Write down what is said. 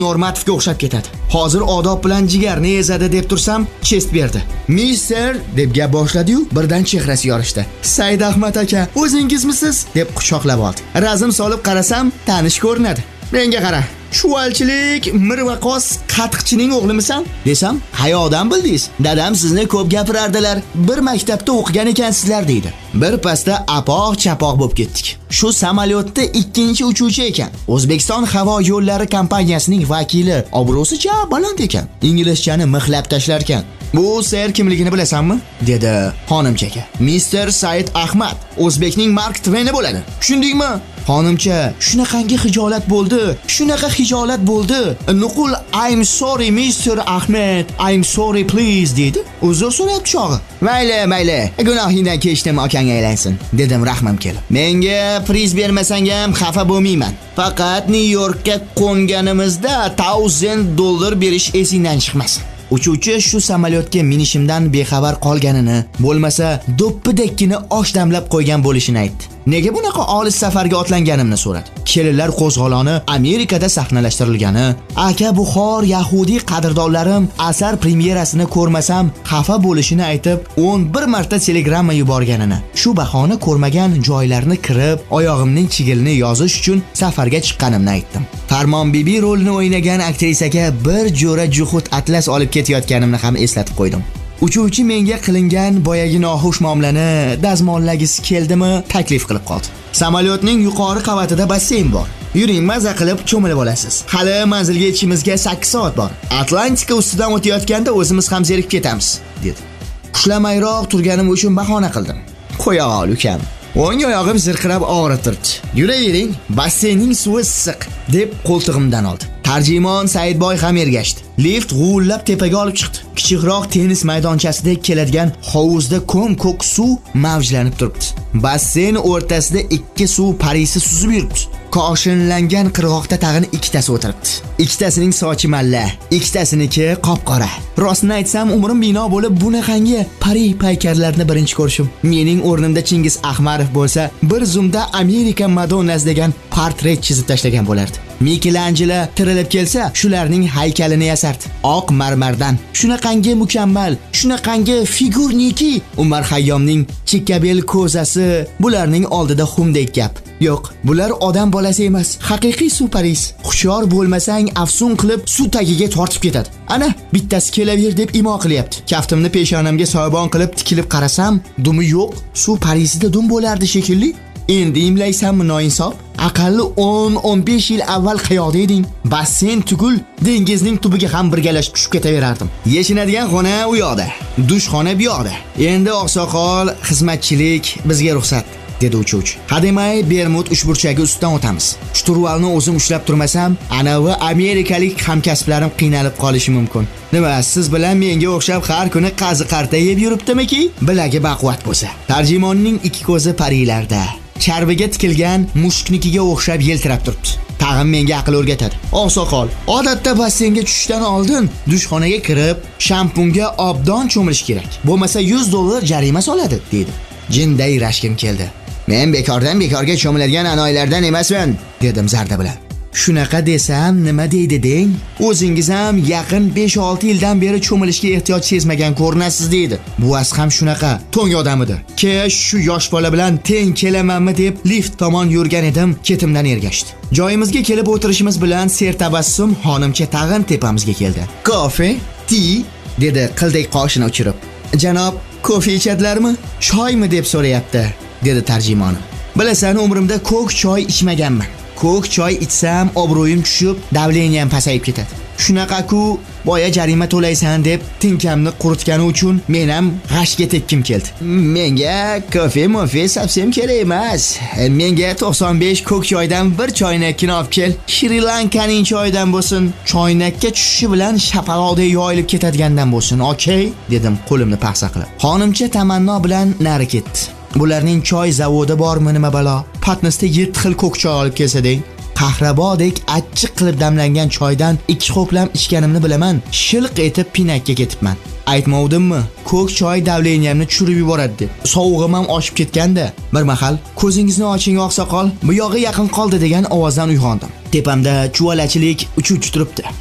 Normativga o'xshab ketadi. Hozir odob bilan jigarni ezadi deb tursam, chest berdi. "Mister" deb gap boshladi-yu, birdan chehrasi yorishdi. "Said Ahmad aka, o'zingizmisiz?" deb quchoqlab oldi. Razm solib qarasam, tanish ko'rinadi. "Menga qara. Shuvalchilik, mirvaqos qattiqchining o'g'limisan?" desam, "Hayodan bildingiz. Dadam sizni ko'p gapirardilar. Bir maktabda o'qigan ekansizlar" deydi. Bir pasda apoq-chapoq bo'lib ketdik. Shu samolyotda ikkinchi uchuvchi ekan. O'zbekiston havo yo'llari kompaniyasining vakili, obro'sicha baland ekan. Inglizchani mixlab tashlar ekan. "Bu ser kimligini bilasanmi?" dedi xonimchaga. "Mister Said Ahmad, O'zbekning Mark Twaini bo'ladi. Tushundingmi?" Xonimcha shunaqangi xijolat bo'ldi, shunaqa xijolat bo'ldi. Nuqul "I'm sorry Mr. Ahmed, I'm sorry please" dedi. Uzr so'rayapti chog'i. Mayli, gunohingdan kechdim, akang aylansin, dedim rahmim kelib. "Menga priz bermasang ham xafa bo'lmayman. Faqat New Yorkka qo'nganimizda $1000 berish esingdan chiqmasin." Uchuvchi shu samolyotga minishimdan bexabar qolganini, bo'lmasa do'ppidekkini osh damlab qo'ygan bo'lishini aytdi. Nega bunaqa olis safarga otlanganimni so'radi. Kelinlar qo'zg'oloni Amerikada sahnalashtirilgani, aka Buxor Yahudi qadrdonlarim asar premyerasini ko'rmasam xafa bo'lishini aytib, 11 marta telegramma yuborganini, shu bahona ko'rmagan joylarni kirib, oyog'imning chigilini yozish uchun safarga chiqqanimni aytdim. Farmon bibi rolini o'ynagan aktrisaga bir jo'ra juhud atlas olib ketayotganimni ham eslatib qo'ydim. Uchuvchi menga qilingan boyagi noxush muomalani dazmollagisi keldimi, taklif qilib qoldi. Samolyotning yuqori qavatida basseyn bor. Yuring, maza qilib cho'milib olasiz. Hali manzilga yetishimizga 8 soat bor. Atlantika ustidan o'tayotganda o'zimiz ham zerikib ketamiz, dedi. Xushlamayroq turganim uchun bahona qildim. "Qo'ya ol, ukam. O'ng oyog'im zirqirab og'rib turibdi. Yuravering, basseynning suvi issiq", deb qo'ltig'imdan oldi. Tarjimon Saidboy ham ergashdi. Lift g'ullab tepaga olib chiqdi. Kichikroq tennis maydonchasidek keladigan hovuzda ko'm-ko'k suv mavjlanib turibdi. Basseyn o'rtasida 2 suv parisi suzib yuribdi. Qoshinlangan qirg'oqda tag'in ikkitasi o'tiribdi. Ikkitasining sochi malla, ikkitasiniki qop-qora. Rostni aytsam, umrim bino bo'lib bunaqangi pari paykarlarni birinchi ko'rishim. Mening o'rnimda Chingiz Ahmarov bo'lsa, bir zumda Amerika Madonnasi degan portret chizib tashlagan bo'lardi. Michelangelo tirilib kelsa, shularning haykalini yasardi. Oq marmardan. Shunaqangi mukammal, shunaqangi figurniki. Umar Hayyomning Chikkabel ko'zasi bularning oldida xumdek gap. Yo'q, bular odam bolasi emas, haqiqiy suv paris. Hushyor bo'lmasang, afsun qilib suv tagiga tortib ketadi. Ana, bittasi kelaver deb imo qilyapti. Kaftimni peshonamga soyabon qilib tikilib qarasam, dumi yo'q, suv parisida dum bo'lardi shekilli. Endi imlaysanmi noinsof? Aqalli 10-15 yil avval qayoqda eding? Basseyn tugul dengizning tubiga ham birgalashib tushib ketaverardim. Yeshinadigan xona u yoqda, dushxona bu yoqda. Endi oqsoqol, xizmatchilik bizga ruxsat, dedi uchuvchi. Hademay Bermud uchburchagi ustidan o'tamiz. Shturvalni o'zim ushlab turmasam, anavi amerikalik hamkasblarim qiynalib qolishi mumkin. Nima, siz bilan menga o'xshab har kuni qazi-qarta yeb yuribdimi-ki? Bilagi baquvvat bo'lsa. Tarjimonning ikki ko'zi parilarda. Charbiga tikilgan mushuknikiga o'xshab yeltirab turibdi. Tag'in menga aql o'rgatadi. Oqsoqol, odatda basseynga tushishdan oldin dushxonaga kirib, shampunga obdon cho'milish kerak. Bo'lmasa $100 jarima soladi, dedi. Jinday rashkim keldi. Men bekordan bekorga cho'miladigan anoylardan emasman, dedim zarda bilan. Shunaqa desam nima deydi deng? O'zingiz ham yaqin 5-6 yildan beri cho'milishga ehtiyoj sezmagan ko'rinasiz, deydi. Buvas ham shunaqa to'ng odam edi. Shu yosh bola bilan teng kelamanmi deb lift tomon yurgan edim, ketimdan ergashdi. Joyimizga kelib o'tirishimiz bilan sertabassum xonimcha tag'in tepamizga keldi. "Kofe, ti?" dedi qilday qoshini uchirib. "Janob, kofe ichadilarmi? Choymi deb so'rayapti", dedi tarjimoni. Bilasan, umrimda ko'k choy ichmaganman. Ko'k choy ichsam obro'yim tushib, davleniyam pasayib ketadi. Shunaqa-ku, boya jarima to'laysan deb tinkamni quritgani uchun men ham g'ashga tekkim keldi. "Menga kofe sapsem kerak emas. Menga 95 ko'k choydan bir choynakini olib kel. Shri Lankaning choyidan bo'lsin. Choynakka tushishi bilan shapaloqdek yoyilib ketadigandan bo'lsin, okey?" dedim qo'limni paxsa qilib. Xonimcha tamanno bilan nari ketdi. Bularning choy zavodi bormi nima balo? Patnisda 7 xil ko'k choy olib kelsa deng. qahrabodek achchiq qilib damlangan choydan 2 xo'plam ichganimni bilaman. Shilq etib pinakka ketibman. Aytmovdimmi? Ko'k choy davleniyamni tushirib yuboradi deb. Sovug'im ham oshib ketganda. Bir mahal ko'zingizni oching oqsoqol, bu yog'i yaqin qoldi degan ovozdan uyg'ondim. Tepamda chuvalachilik uchuvchi turibdi.